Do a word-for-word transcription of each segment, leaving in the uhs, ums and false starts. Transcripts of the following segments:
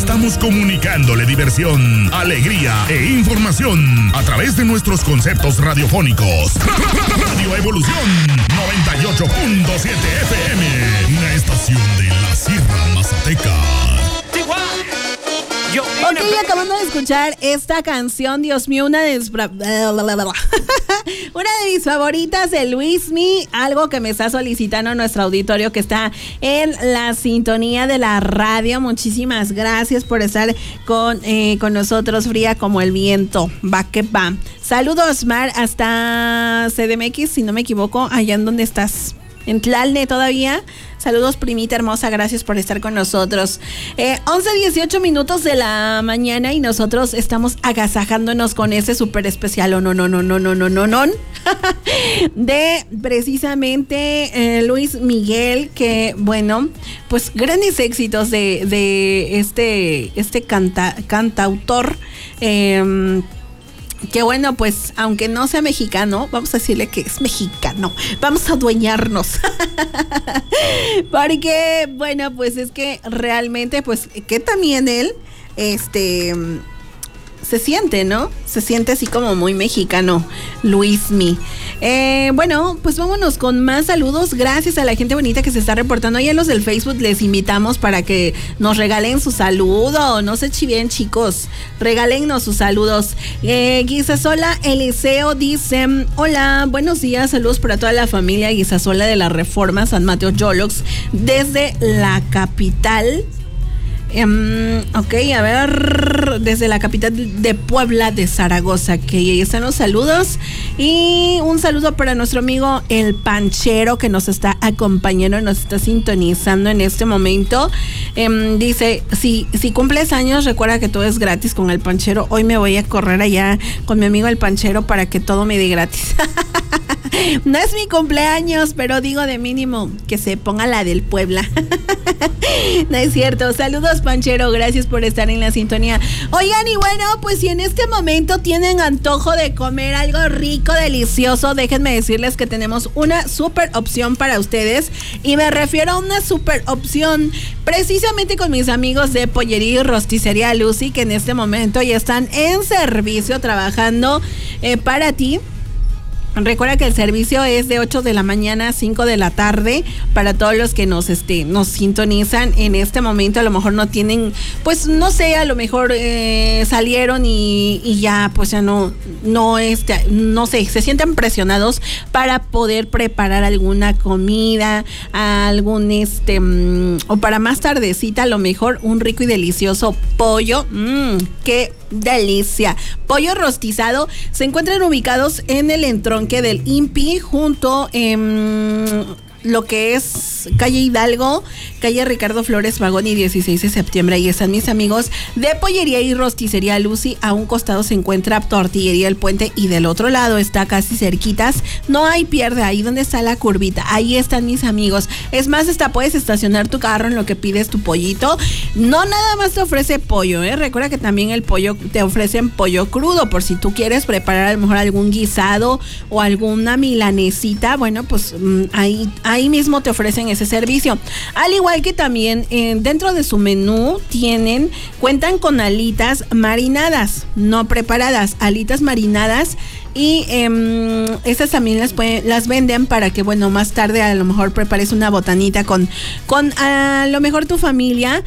Estamos comunicándole diversión, alegría e información a través de nuestros conceptos radiofónicos. Radio Evolución noventa y ocho punto siete F M, una estación de la Sierra Mazateca. Ok, acabando de escuchar esta canción, Dios mío, una de mis, una de mis favoritas de Luismi, algo que me está solicitando nuestro auditorio que está en la sintonía de la radio. Muchísimas gracias por estar con, eh, con nosotros, fría como el viento. Va que va. Saludos, Mar, hasta C D M X, si no me equivoco, allá en donde estás. En Tlalne todavía. Saludos, primita hermosa, gracias por estar con nosotros. Eh, once dieciocho minutos de la mañana y nosotros estamos agasajándonos con ese súper especial, o no, no, no, no, no, no, no, no, de precisamente eh, Luis Miguel, que bueno, pues grandes éxitos de, de este, este canta, cantautor. Eh, Que bueno, pues aunque no sea mexicano, vamos a decirle que es mexicano. Vamos a adueñarnos. Porque, bueno, pues es que realmente, pues que también él, este, se siente, ¿no? Se siente así como muy mexicano, Luismi. Eh, bueno, pues vámonos con más saludos. Gracias a la gente bonita que se está reportando. Y a los del Facebook les invitamos para que nos regalen su saludo. No se chiven, chicos. Regálennos sus saludos. Eh, Guisasola Eliseo dice: hola, buenos días, saludos para toda la familia Guisasola de la Reforma San Mateo Yolox desde la capital. Um, ok, a ver, desde la capital de Puebla de Zaragoza, que ahí están los saludos. Y un saludo para nuestro amigo El Panchero, que nos está acompañando, nos está sintonizando en este momento. Um, dice, si, si cumples años, recuerda que todo es gratis con El Panchero. Hoy me voy a correr allá con mi amigo El Panchero para que todo me dé gratis. No es mi cumpleaños, pero digo de mínimo que se ponga la del Puebla. No es cierto. Saludos, Panchero, gracias por estar en la sintonía. Oigan, y bueno, pues si en este momento tienen antojo de comer algo rico, delicioso, déjenme decirles que tenemos una super opción para ustedes. Y me refiero a una super opción precisamente con mis amigos de Pollería y Rosticería Lucy, que en este momento ya están en servicio trabajando eh, para ti. Recuerda que el servicio es de ocho de la mañana a cinco de la tarde para todos los que nos este nos sintonizan en este momento. A lo mejor no tienen, pues no sé, a lo mejor eh, salieron y, y ya pues ya no no este no sé, se sienten presionados para poder preparar alguna comida, algún este mmm, o para más tardecita a lo mejor un rico y delicioso pollo. Mmm, qué delicia. Pollo rostizado. Se encuentran ubicados en el entronque del I N P I junto en lo que es calle Hidalgo, calle Ricardo Flores Magón y dieciséis de septiembre. Ahí están mis amigos de Pollería y Rosticería Lucy. A un costado se encuentra Tortillería El Puente y del otro lado está casi cerquitas. No hay pierde, ahí donde está la curvita. Ahí están mis amigos. Es más, hasta puedes estacionar tu carro en lo que pides tu pollito. No nada más te ofrece pollo, ¿eh? Recuerda que también el pollo te ofrecen pollo crudo por si tú quieres preparar a lo mejor algún guisado o alguna milanesita. Bueno, pues mmm, ahí, ahí mismo te ofrecen ese servicio. Al igual que también eh, dentro de su menú tienen, cuentan con alitas marinadas, no preparadas, alitas marinadas. Y eh, estas también las pueden, las venden para que, bueno, más tarde a lo mejor prepares una botanita con, con a lo mejor tu familia.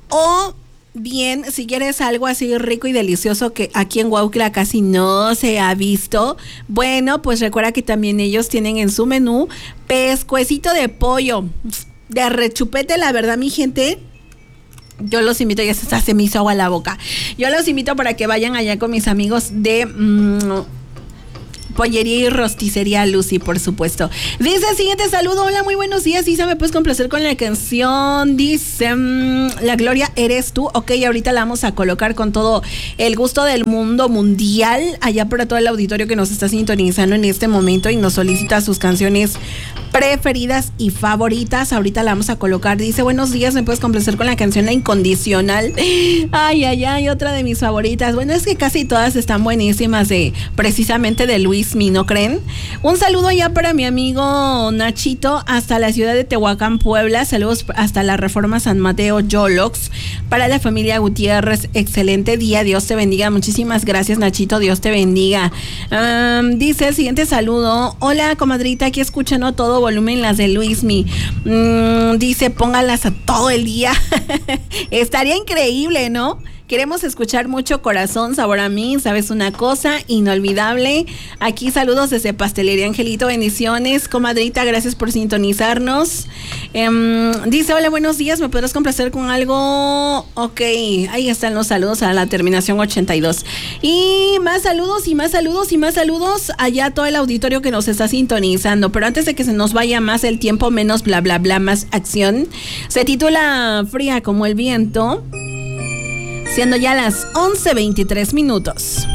O bien, si quieres algo así rico y delicioso que aquí en Huautla casi no se ha visto, bueno, pues recuerda que también ellos tienen en su menú pescuecito de pollo de rechupete. La verdad, mi gente, yo los invito, ya se, se me hizo agua la boca. Yo los invito para que vayan allá con mis amigos de Mmm, Pollería y Rosticería Lucy, por supuesto. Dice el siguiente saludo: hola, muy buenos días, Isa, ¿me puedes complacer con la canción? Dice, mmm, La Gloria eres tú. Ok, ahorita la vamos a colocar con todo el gusto del mundo mundial, allá para todo el auditorio que nos está sintonizando en este momento y nos solicita sus canciones preferidas y favoritas. Ahorita la vamos a colocar. Dice, buenos días, ¿me puedes complacer con la canción La Incondicional? Ay, ay, ay, otra de mis favoritas. Bueno, es que casi todas están buenísimas, de precisamente de Luis Luismi, ¿no creen? Un saludo allá para mi amigo Nachito hasta la ciudad de Tehuacán, Puebla. Saludos hasta la Reforma San Mateo, Yolox. Para la familia Gutiérrez, excelente día, Dios te bendiga. Muchísimas gracias, Nachito, Dios te bendiga. Um, dice el siguiente saludo: hola, comadrita, aquí escuchando todo volumen las de Luismi. Um, dice, póngalas a todo el día. Estaría increíble, ¿no? Queremos escuchar mucho Corazón, Sabor a Mí, ¿sabes una cosa? Inolvidable. Aquí saludos desde Pastelería Angelito, bendiciones. Comadrita, gracias por sintonizarnos. Um, dice, hola, buenos días, ¿me podrás complacer con algo? Ok, ahí están los saludos a la terminación ochenta y dos. Y más saludos y más saludos y más saludos allá a todo el auditorio que nos está sintonizando. Pero antes de que se nos vaya más el tiempo, menos bla, bla, bla, más acción. Se titula Fría como el viento, siendo ya las once veintitrés minutos.